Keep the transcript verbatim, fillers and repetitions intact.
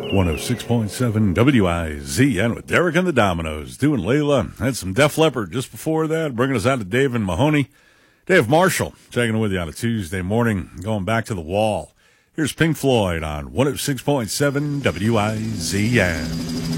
one oh six point seven W I Z N with Derek and the Dominoes doing Layla. Had some Def Leppard just before that, bringing us out to Dave and Mahoney. Dave Marshall checking in with you on a Tuesday morning, going back to the wall. Here's Pink Floyd on one oh six point seven W I Z N.